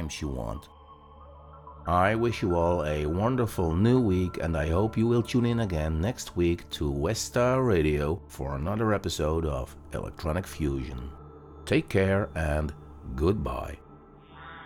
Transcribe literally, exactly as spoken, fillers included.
times you want. I wish you all a wonderful new week, and I hope you will tune in again next week to Westar Radio for another episode of Electronic Fusion. Take care and goodbye.